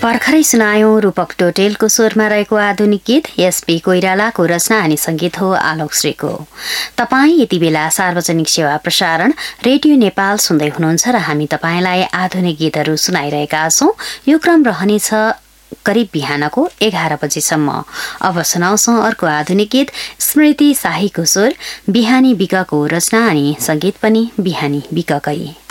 भर्खरै सुनायौं रूपक टोटेलको स्वरमा रहेको आधुनिक गीत एसपी कोइरालाको रचना अनि संगीत हो आलोक श्रीको। तपाईँ यति बेला सार्वजनिक सेवा प्रसारण रेडियो नेपाल सुन्दै हुनुहुन्छ र हामी तपाईलाई आधुनिक गीतहरू सुनाइरहेका छौं। यो क्रम रहनेछ करिब बिहानको 11 बजेसम्म। अब सुनाउँछौं अर्को आधुनिक गीत स्मृति शाहीको स्वर, बिहानी विकको रचना अनि संगीत पनि बिहानी विककै।